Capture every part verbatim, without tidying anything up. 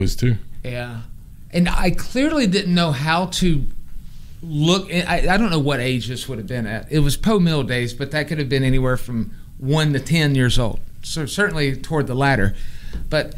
was too. Yeah. And I clearly didn't know how to look. I, I don't know what age this would have been at. It was po-mill days, but that could have been anywhere from one to ten years old. So certainly toward the latter. But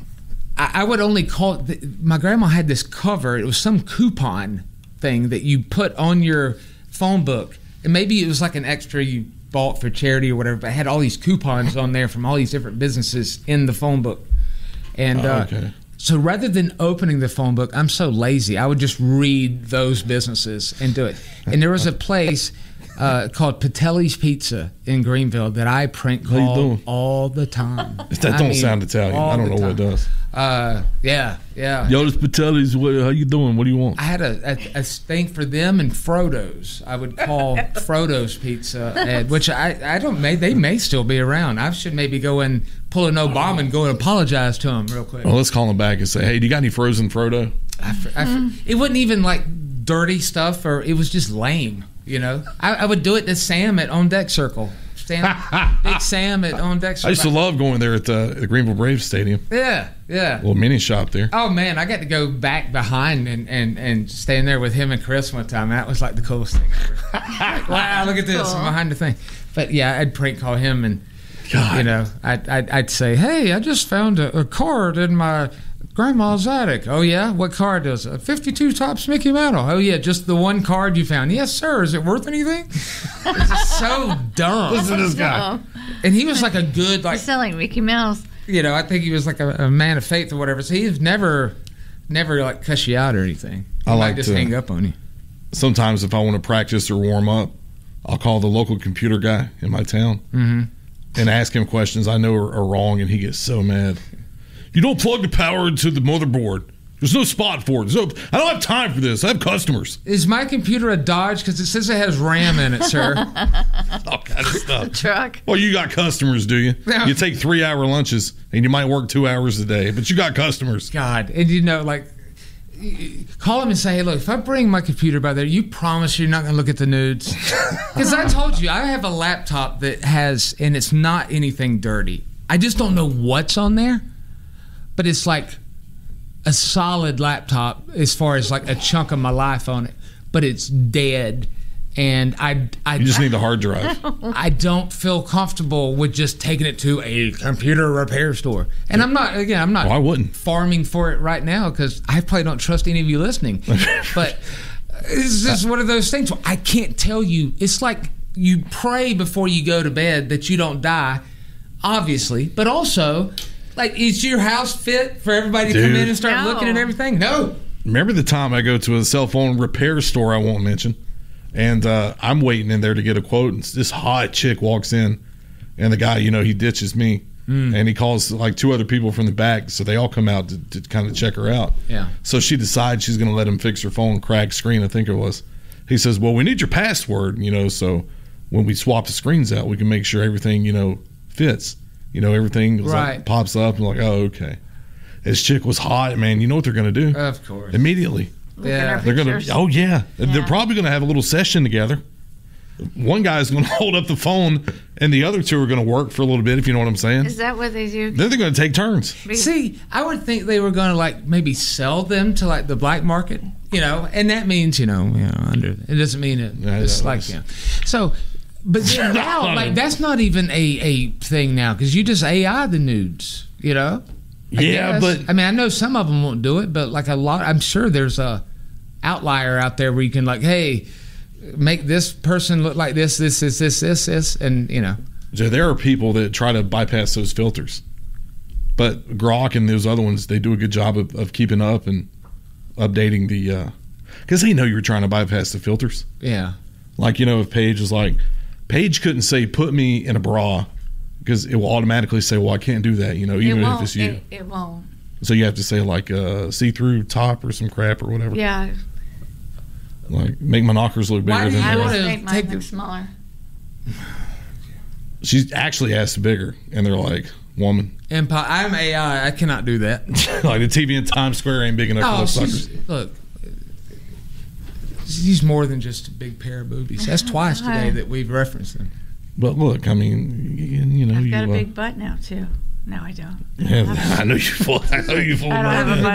I, I would only call it, my grandma had this cover. It was some coupon thing that you put on your phone book. And maybe it was like an extra you bought for charity or whatever, but it had all these coupons on there from all these different businesses in the phone book. And Oh, uh, okay. so rather than opening the phone book, I'm so lazy, I would just read those businesses and do it. And there was a place uh, called Patelli's Pizza in Greenville that I prank How you called doing? all the time. If that I don't mean, sound Italian, all I don't the know what time. does. Uh, yeah, yeah. Yo, this Patelli's. What, how you doing? What do you want? I had a, a, a thing for them and Frodo's. I would call Frodo's Pizza, and, which I, I don't may they may still be around. I should maybe go and pull an Obama and go and apologize to him real quick. Well, let's call him back and say, hey, do you got any frozen Frodo? I, I, it wasn't even like dirty stuff, or it was just lame. You know, I, I would do it to Sam at On Deck Circle. Sam, Big Sam at On Deck Circle. I used to love going there at the, the Greenville Braves Stadium. Yeah, yeah. Little mini shop there. Oh man, I got to go back behind and, and, and stand there with him and Chris one time. That was like the coolest thing ever. Like, wow, look at this, Cool. I'm behind the thing. But yeah, I'd prank call him and God. you know, I'd, I'd I'd say, hey, I just found a, a card in my grandma's attic. Oh yeah, what card is it? A fifty-two Topps Mickey Mantle. Oh yeah, just the one card you found. Yes sir. Is it worth anything? It's just so dumb. Listen to this guy. Oh, And he was like a good you like sound like Mickey Mouse. you know, I think he was like a, a man of faith or whatever. So he's never, never like cuss you out or anything. He I might like just to- hang up on you. Sometimes if I want to practice or warm up, I'll call the local computer guy in my town Mm-hmm. and ask him questions I know are, are wrong, and he gets so mad. You don't plug the power into the motherboard. There's no spot for it. So I don't have time for this. I have customers. Is my computer a Dodge? Because it says it has RAM in it, sir. All kind of stuff. Truck. Well, you got customers, do you? Yeah. You take three hour lunches, and you might work two hours a day, but you got customers. God, and you know, like, y- call him and say, hey, look, if I bring my computer by there, you promise you're not going to look at the nudes? Because I told you, I have a laptop that has, and it's not anything dirty. I just don't know what's on there, but it's like a solid laptop as far as like a chunk of my life on it, but it's dead. And I, I, You just need the hard drive. I don't feel comfortable with just taking it to a computer repair store. And I'm not, again, I'm not Well, I wouldn't. farming for it right now because I probably don't trust any of you listening. But it's just one of those things where I can't tell you. It's like you pray before you go to bed that you don't die, obviously, but also, like, is your house fit for everybody to come Dude. in and start No. looking at everything? No. Remember the time I go to a cell phone repair store I won't mention, and uh, I'm waiting in there to get a quote, and this hot chick walks in, and the guy, you know, he ditches me, and he calls like two other people from the back, so they all come out to, to kind of check her out. Yeah. So she decides she's going to let him fix her phone cracked screen, I think it was. He says, well, we need your password, you know, so when we swap the screens out, we can make sure everything, you know, fits. You know, everything was Right. like, pops up, and like, oh, okay. This chick was hot, man. You know what they're going to do? Of course. Immediately. Look Yeah. at our They're going pictures. to, oh, yeah. They're Yeah. probably going to have a little session together. One guy's going to hold up the phone, and the other two are going to work for a little bit, if you know what I'm saying. Is that what they do? Then they're going to take turns. See, I would think they were going to like maybe sell them to like the black market, you know, and that means, you know, you know, under it doesn't mean it. Yeah, It's that like, was- yeah. So, but then now, like, that's not even a, a thing now because you just A I the nudes, you know? I Yeah, guess. but I mean, I know some of them won't do it, but like a lot, I'm sure there's a outlier out there where you can like, hey, make this person look like this, this, this, this, this, this, and you know. so there are people that try to bypass those filters. But Grok and those other ones, they do a good job of, of keeping up and updating the, because they know you're trying to bypass the filters. Yeah. Like, you know, if Paige was like, Paige couldn't say, put me in a bra, because it will automatically say, well, I can't do that, you know, It even if won't. it's you. It, it won't. So you have to say, like, a see-through top or some crap or whatever. Yeah. Like, make my knockers look Why bigger do than you I they would are. wanna make mine take look the- smaller. She's actually asked bigger, and they're like, woman. Empire. I'm A I. I cannot do that. Like, the T V in Times Square ain't big enough for Oh, those she's, suckers. look, she's more than just a big pair of boobies. That's twice today that we've referenced them. But look, I mean, you, you know, I've you, got a uh, big butt now too. No, I don't. Yeah, I know you full. I know you full. I don't have a buddy.